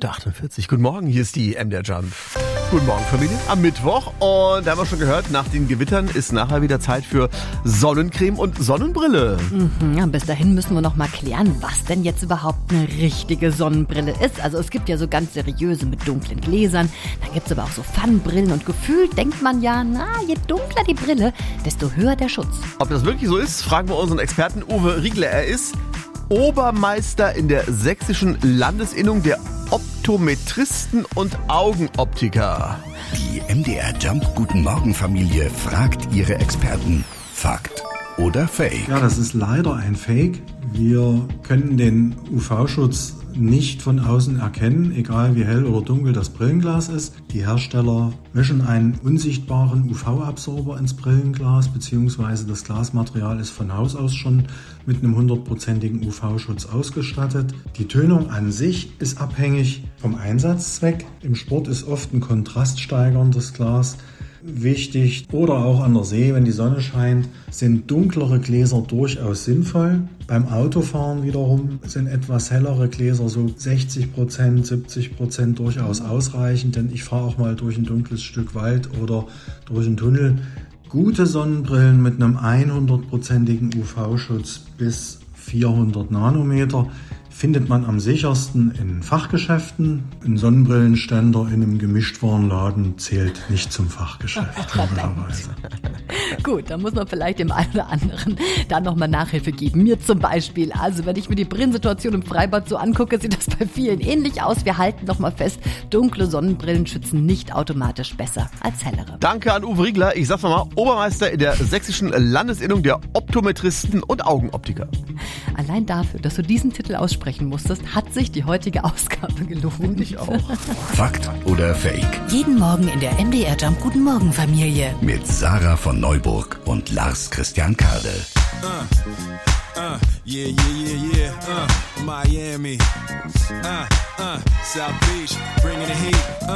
8:48. Guten Morgen, hier ist die MDR Jump. Guten Morgen, Familie. Am Mittwoch. Und da haben wir schon gehört, nach den Gewittern ist nachher wieder Zeit für Sonnencreme und Sonnenbrille. Bis dahin müssen wir noch mal klären, was denn jetzt überhaupt eine richtige Sonnenbrille ist. Also es gibt ja so ganz seriöse mit dunklen Gläsern. Dann gibt es aber auch so Pfannenbrillen. Und gefühlt denkt man ja, je dunkler die Brille, desto höher der Schutz. Ob das wirklich so ist, fragen wir unseren Experten Uwe Riegler. Er ist Obermeister in der sächsischen Landesinnung der Optometristen und Augenoptiker. Die MDR Jump Guten Morgen Familie fragt ihre Experten. Fakt oder Fake? Ja, das ist leider ein Fake. Wir können den UV-Schutz nicht von außen erkennen, egal wie hell oder dunkel das Brillenglas ist. Die Hersteller mischen einen unsichtbaren UV-Absorber ins Brillenglas, beziehungsweise das Glasmaterial ist von Haus aus schon mit einem 100%igen UV-Schutz ausgestattet. Die Tönung an sich ist abhängig vom Einsatzzweck. Im Sport ist oft ein kontraststeigerndes Glas wichtig oder auch an der See, wenn die Sonne scheint, sind dunklere Gläser durchaus sinnvoll. Beim Autofahren wiederum sind etwas hellere Gläser, so 60%, 70% durchaus ausreichend, denn ich fahre auch mal durch ein dunkles Stück Wald oder durch einen Tunnel. Gute Sonnenbrillen mit einem 100%igen UV-Schutz bis 400 Nanometer findet man am sichersten in Fachgeschäften. Ein Sonnenbrillenständer in einem Gemischtwarenladen zählt nicht zum Fachgeschäft. Gut, dann muss man vielleicht dem einen oder anderen da nochmal Nachhilfe geben. Mir zum Beispiel. Also wenn ich mir die Brillensituation im Freibad so angucke, sieht das bei vielen ähnlich aus. Wir halten nochmal fest, dunkle Sonnenbrillen schützen nicht automatisch besser als hellere. Danke an Uwe Riegler. Ich sag's nochmal, Obermeister in der sächsischen Landesinnung der Optometristen und Augenoptiker. Allein dafür, dass du diesen Titel aussprechen musstest, hat sich die heutige Ausgabe gelohnt. Finde ich auch. Fakt oder Fake? Jeden Morgen in der MDR Jump Guten Morgen Familie. Mit Sarah von Neuburg und Lars Christian Kade. Miami, South Beach, bringing the heat.